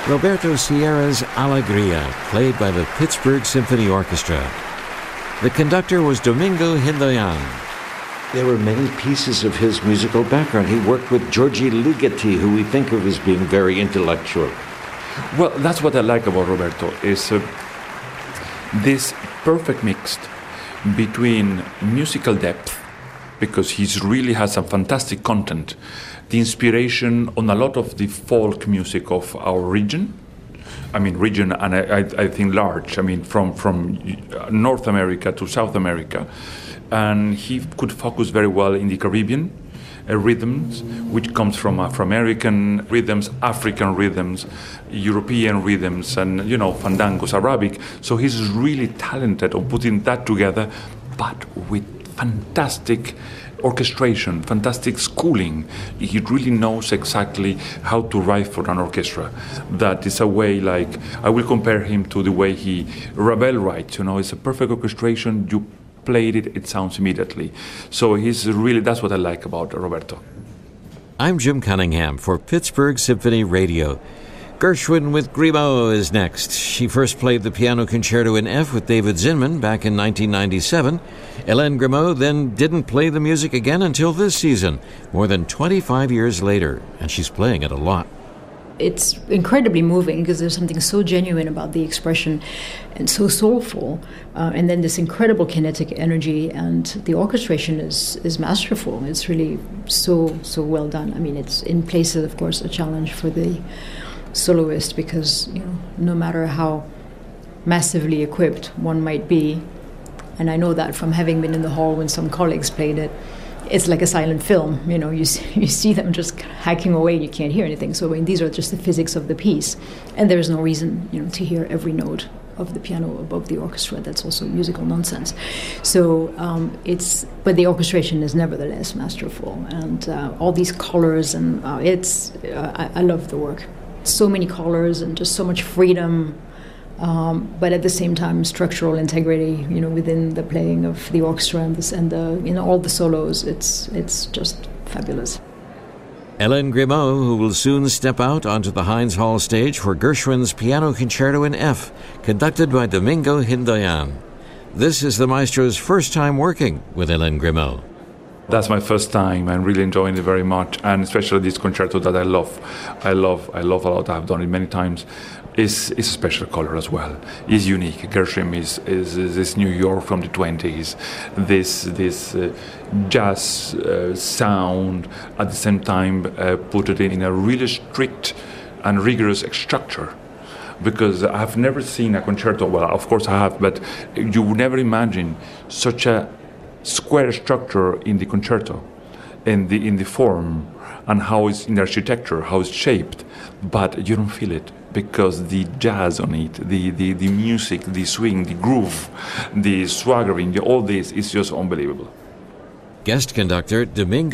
Roberto Sierra's Alegría, played by the Pittsburgh Symphony Orchestra. The conductor was Domingo Hindoyan. There were many pieces of his musical background. He worked with Giorgi Ligeti, who we think of as being very intellectual. Well, that's what I like about Roberto, is this perfect mix between musical depth, because he really has some fantastic content, the inspiration on a lot of the folk music of our region. I mean, region, and I think large. I mean, from North America to South America. And he could focus very well in the Caribbean rhythms, which comes from Afro-American rhythms, African rhythms, European rhythms, and, fandangos, Arabic. So he's really talented on putting that together, but with fantastic orchestration, fantastic schooling. He really knows exactly how to write for an orchestra. That is a way, like, I will compare him to the way Ravel writes. It's a perfect orchestration. You played it, it sounds immediately. So that's what I like about Roberto. I'm Jim Cunningham for Pittsburgh Symphony Radio. Gershwin with Grimaud is next. She first played the Piano Concerto in F with David Zinman back in 1997. Hélène Grimaud then didn't play the music again until this season, more than 25 years later, and she's playing it a lot. It's incredibly moving because there's something so genuine about the expression and so soulful, and then this incredible kinetic energy, and the orchestration is masterful. It's really so well done. I mean, it's in places, of course, a challenge for the soloist because no matter how massively equipped one might be, and I know that from having been in the hall when some colleagues played it, it's like a silent film. You see them just hacking away and you can't hear anything. So these are just the physics of the piece, and there's no reason to hear every note of the piano above the orchestra. That's also musical nonsense. So but the orchestration is nevertheless masterful, and all these colors, and I love the work. So many colors and just so much freedom, but at the same time structural integrity, within the playing of the orchestra and all the solos. It's just fabulous. Hélène Grimaud, who will soon step out onto the Heinz Hall stage for Gershwin's Piano Concerto in F, conducted by Domingo Hindoyan. This is the maestro's first time working with Hélène Grimaud. That's my first time. I'm really enjoying it very much, and especially this concerto that I love a lot. I've done it many times. It's a special color as well. It's unique. Gershwin is this New York from the 20s, this jazz sound, at the same time put it in a really strict and rigorous structure. Because I've never seen a concerto, well, of course I have, but you would never imagine such a square structure in the concerto, in the form, and how it's in the architecture, how it's shaped, but you don't feel it because the jazz on it, the music, the swing, the groove, the swaggering, all this is just unbelievable. Guest conductor Domingo